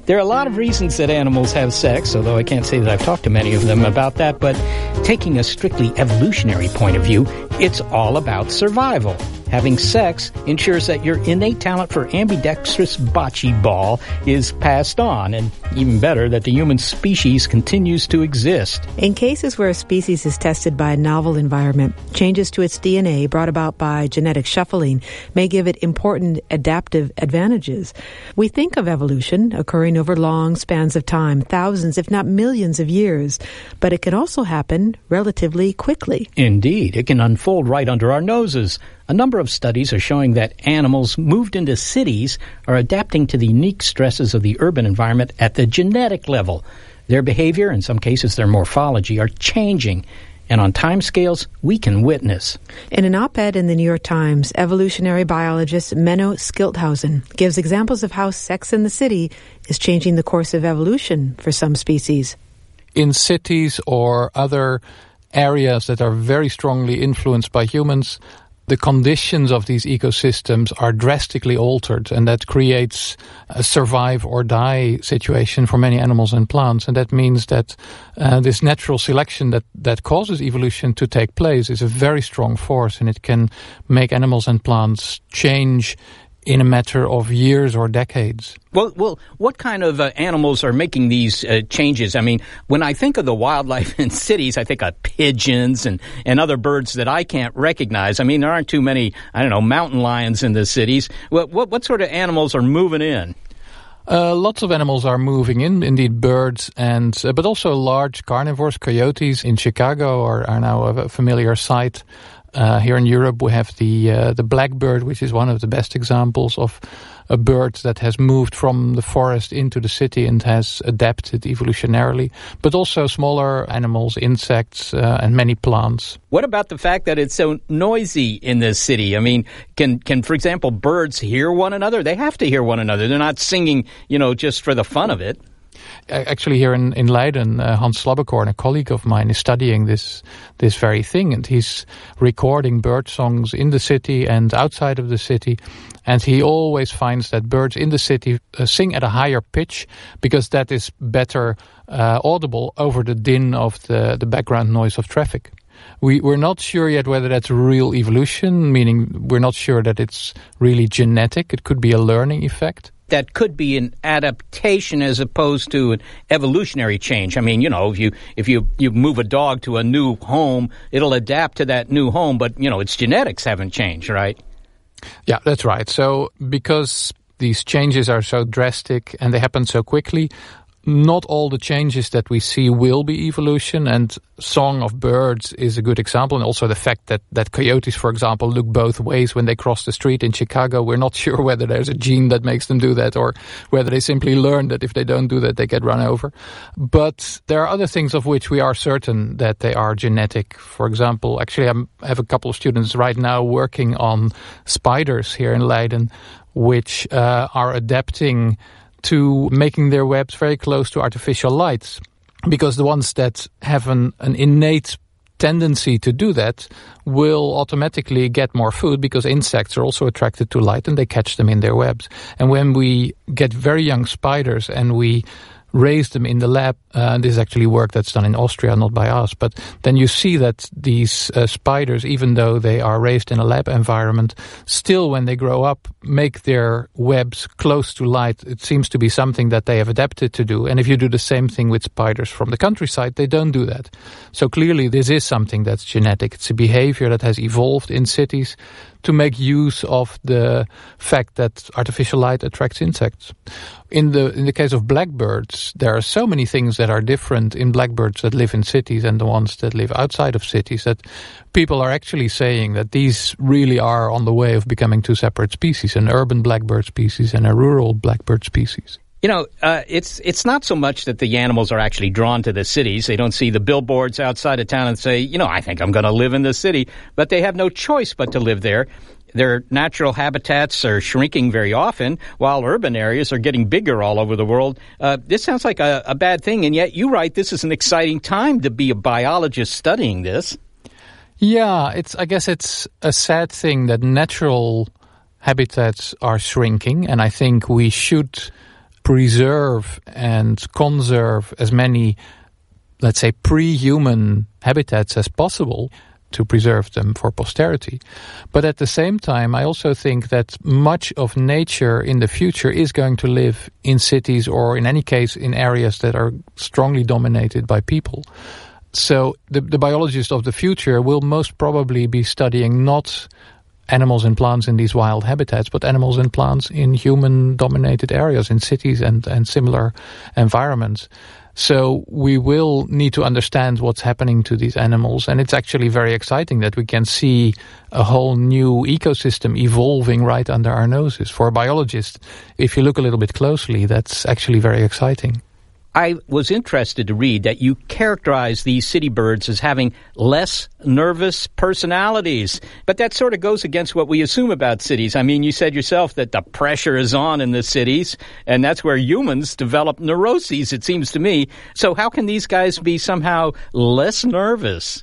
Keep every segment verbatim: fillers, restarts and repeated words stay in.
There are a lot of reasons that animals have sex, although I can't say that I've talked to many of them about that, but taking a strictly evolutionary point of view, it's all about survival. Having sex ensures that your innate talent for ambidextrous bocce ball is passed on, and even better, that the human species continues to exist. In cases where a species is tested by a novel environment, changes to its D N A brought about by genetic shuffling may give it important adaptive advantages. We think of evolution occurring over long spans of time, thousands if not millions of years, but it can also happen relatively quickly. Indeed, it can unfold right under our noses. A number of studies are showing that animals moved into cities are adapting to the unique stresses of the urban environment at the genetic level. Their behavior, in some cases their morphology, are changing, and on timescales we can witness. In an op-ed in the New York Times, evolutionary biologist Menno Schildhausen gives examples of how sex in the city is changing the course of evolution for some species. In cities or other areas that are very strongly influenced by humans, the conditions of these ecosystems are drastically altered, and that creates a survive or die situation for many animals and plants. And that means that uh, this natural selection that, that causes evolution to take place is a very strong force, and it can make animals and plants change in a matter of years or decades. Well, well, what kind of uh, animals are making these uh, changes? I mean, when I think of the wildlife in cities, I think of pigeons and, and other birds that I can't recognize. I mean, there aren't too many, I don't know, mountain lions in the cities. What, what, what sort of animals are moving in? Uh, lots of animals are moving in, indeed birds, and uh, but also large carnivores. Coyotes in Chicago are, are now a familiar sight. Uh, here in Europe, we have the uh, the blackbird, which is one of the best examples of a bird that has moved from the forest into the city and has adapted evolutionarily. But also smaller animals, insects, uh, and many plants. What about the fact that it's so noisy in this city? I mean, can, can for example, birds hear one another? They have to hear one another. They're not singing, you know, just for the fun of it. Actually, here in, in Leiden, uh, Hans Slabbekorn, a colleague of mine, is studying this this very thing, and he's recording bird songs in the city and outside of the city, and he always finds that birds in the city uh, sing at a higher pitch because that is better uh, audible over the din of the, the background noise of traffic. We, we're not sure yet whether that's real evolution, meaning we're not sure that it's really genetic. It could be a learning effect. That could be an adaptation as opposed to an evolutionary change. I mean, you know, if you if you, you move a dog to a new home, it'll adapt to that new home, but, you know, its genetics haven't changed, right? Yeah, that's right. So because these changes are so drastic and they happen so quickly, not all the changes that we see will be evolution, and Song of Birds is a good example, and also the fact that, that coyotes, for example, look both ways when they cross the street in Chicago. We're not sure whether there's a gene that makes them do that or whether they simply learn that if they don't do that, they get run over. But there are other things of which we are certain that they are genetic. For example, actually I'm, I have a couple of students right now working on spiders here in Leiden, which uh, are adapting to making their webs very close to artificial lights, because the ones that have an, an innate tendency to do that will automatically get more food, because insects are also attracted to light and they catch them in their webs. And when we get very young spiders and we raise them in the lab, uh, this is actually work that's done in Austria, not by us, but then you see that these uh, spiders, even though they are raised in a lab environment, still when they grow up make their webs close to light. It seems to be something that they have adapted to do. And if you do the same thing with spiders from the countryside, they don't do that. So clearly this is something that's genetic. It's a behavior that has evolved in cities to make use of the fact that artificial light attracts insects. In the in the case of blackbirds, there are so many things that are different in blackbirds that live in cities and the ones that live outside of cities, that people are actually saying that these really are on the way of becoming two separate species, an urban blackbird species and a rural blackbird species. You know, uh, it's it's not so much that the animals are actually drawn to the cities. They don't see the billboards outside of town and say, you know, I think I'm going to live in the city. But they have no choice but to live there. Their natural habitats are shrinking very often, while urban areas are getting bigger all over the world. Uh, this sounds like a, a bad thing, and yet you write this is an exciting time to be a biologist studying this. Yeah, it's. I guess it's a sad thing that natural habitats are shrinking, and I think we should preserve and conserve as many, let's say, pre-human habitats as possible to preserve them for posterity. But at the same time, I also think that much of nature in the future is going to live in cities, or in any case in areas that are strongly dominated by people. So the, the biologists of the future will most probably be studying not animals and plants in these wild habitats, but animals and plants in human-dominated areas, in cities and, and similar environments. So we will need to understand what's happening to these animals, and it's actually very exciting that we can see a whole new ecosystem evolving right under our noses. For a biologist, if you look a little bit closely, that's actually very exciting. I was interested to read that you characterize these city birds as having less nervous personalities. But that sort of goes against what we assume about cities. I mean, you said yourself that the pressure is on in the cities, and that's where humans develop neuroses, it seems to me. So how can these guys be somehow less nervous?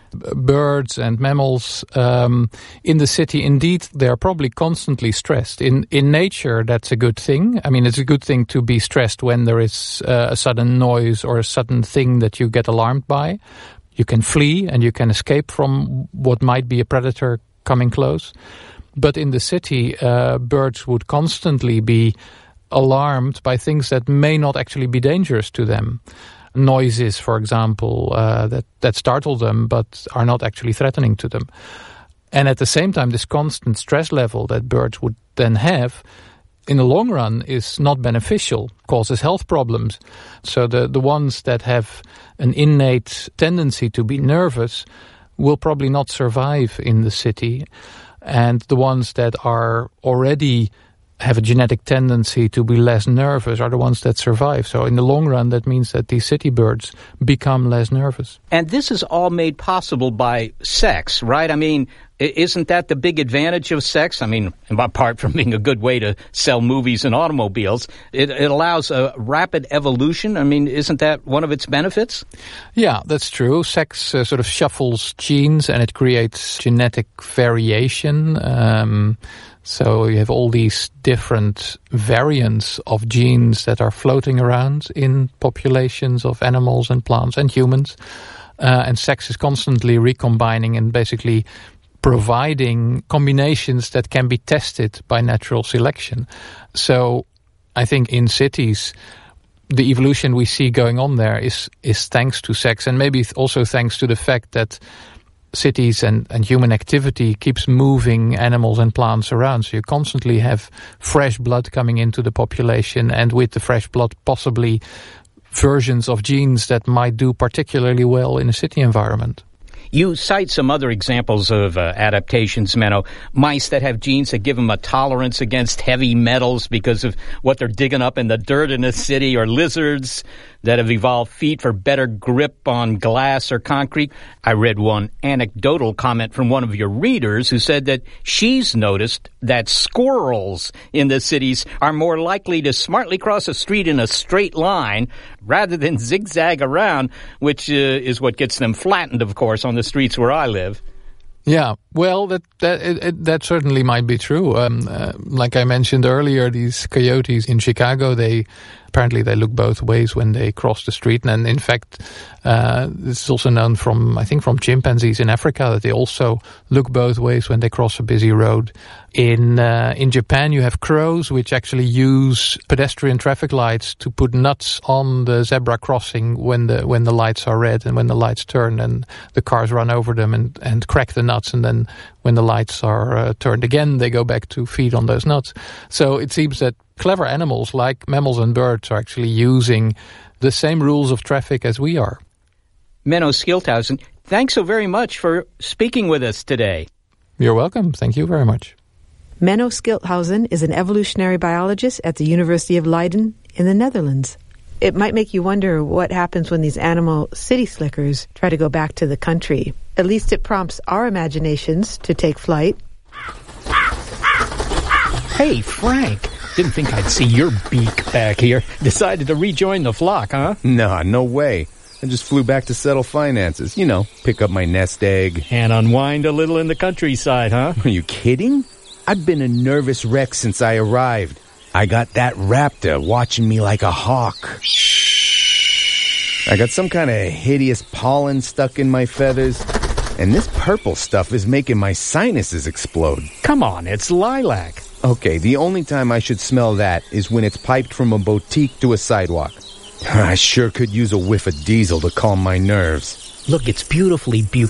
Birds and mammals um, in the city, indeed, they are probably constantly stressed. In in nature, that's a good thing. I mean, it's a good thing to be stressed when there is uh, a sudden noise or a sudden thing that you get alarmed by. You can flee and you can escape from what might be a predator coming close. But in the city, uh, birds would constantly be alarmed by things that may not actually be dangerous to them. Noises, for example, uh, that, that startle them but are not actually threatening to them. And at the same time, this constant stress level that birds would then have, in the long run, is not beneficial, causes health problems. So the, the ones that have an innate tendency to be nervous will probably not survive in the city. And the ones that are already have a genetic tendency to be less nervous are the ones that survive. So in the long run, that means that these city birds become less nervous. And this is all made possible by sex, right? I mean, isn't that the big advantage of sex? I mean, apart from being a good way to sell movies and automobiles, it, it allows a rapid evolution. I mean, isn't that one of its benefits? Yeah, that's true. Sex uh, sort of shuffles genes and it creates genetic variation. Um, So you have all these different variants of genes that are floating around in populations of animals and plants and humans. Uh, and sex is constantly recombining and basically providing combinations that can be tested by natural selection. So I think in cities, the evolution we see going on there is, is thanks to sex, and maybe also thanks to the fact that cities and, and human activity keeps moving animals and plants around. So you constantly have fresh blood coming into the population, and with the fresh blood, possibly versions of genes that might do particularly well in a city environment. You cite some other examples of uh, adaptations, Menno. Mice that have genes that give them a tolerance against heavy metals because of what they're digging up in the dirt in a city, or lizards that have evolved feet for better grip on glass or concrete. I read one anecdotal comment from one of your readers who said that she's noticed that squirrels in the cities are more likely to smartly cross a street in a straight line rather than zigzag around, which uh, is what gets them flattened, of course, on the streets where I live. Yeah, well, that that it, it, that certainly might be true. Um, uh, like I mentioned earlier, these coyotes in Chicago, they apparently they look both ways when they cross the street. And in fact, uh, this is also known from, I think, from chimpanzees in Africa, that they also look both ways when they cross a busy road. In uh, in Japan, you have crows, which actually use pedestrian traffic lights to put nuts on the zebra crossing when the when the lights are red, and when the lights turn and the cars run over them and, and crack the nuts. And then when the lights are uh, turned again, they go back to feed on those nuts. So it seems that clever animals like mammals and birds are actually using the same rules of traffic as we are. Menno Schildhuisen, thanks so very much for speaking with us today. You're welcome. Thank you very much. Menno Schildhuisen is an evolutionary biologist at the University of Leiden in the Netherlands. It might make you wonder what happens when these animal city slickers try to go back to the country. At least it prompts our imaginations to take flight. Hey, Frank. Didn't think I'd see your beak back here. Decided to rejoin the flock, huh? Nah, no way. I just flew back to settle finances. You know, pick up my nest egg. And unwind a little in the countryside, huh? Are you kidding? I've been a nervous wreck since I arrived. I got that raptor watching me like a hawk. I got some kind of hideous pollen stuck in my feathers, and this purple stuff is making my sinuses explode. Come on, it's lilac. Okay, the only time I should smell that is when it's piped from a boutique to a sidewalk. I sure could use a whiff of diesel to calm my nerves. Look, it's beautifully bucolic.